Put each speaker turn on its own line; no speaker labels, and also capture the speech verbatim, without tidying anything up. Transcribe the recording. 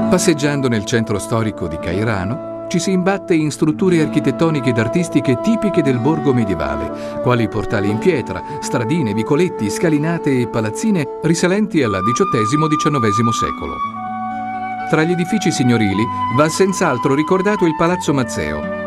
Passeggiando nel centro storico di Cairano, ci si imbatte in strutture architettoniche ed artistiche tipiche del borgo medievale, quali portali in pietra, stradine, vicoletti, scalinate e palazzine risalenti al diciottesimo diciannovesimo secolo. Tra gli edifici signorili va senz'altro ricordato il Palazzo Mazzeo,